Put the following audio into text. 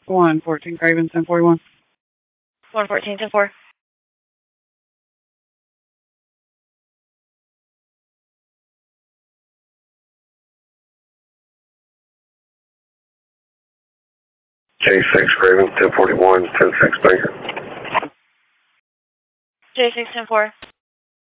114 Craven, 1041. 114, 10-4. J6 Craven, 1041, 10-6 Baker. J6, 10-4.